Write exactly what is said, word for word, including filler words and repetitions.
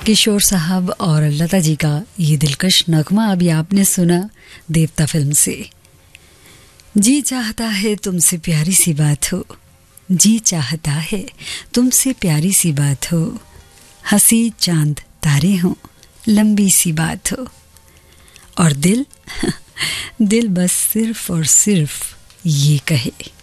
किशोर साहब और लता जी का ये दिलकश नगमा अभी आपने सुना देवता फिल्म से। जी चाहता है तुमसे प्यारी सी बात हो, जी चाहता है तुमसे प्यारी सी बात हो, हंसी चांद तारे हो, लंबी सी बात हो, और दिल दिल बस सिर्फ और सिर्फ ये कहे।